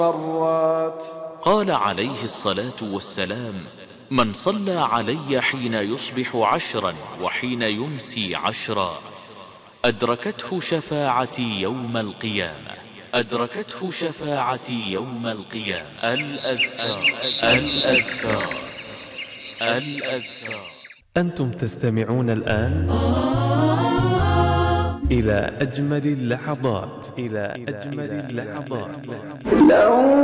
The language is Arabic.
مرات. قال عليه الصلاة والسلام: من صلى علي حين يصبح 10 وحين يمسي 10 أدركته شفاعتي يوم القيامة. أدركته شفاعتي يوم القيامة. الأذكار الأذكار الأذكار. أنتم تستمعون الآن إلى أجمل اللحظات.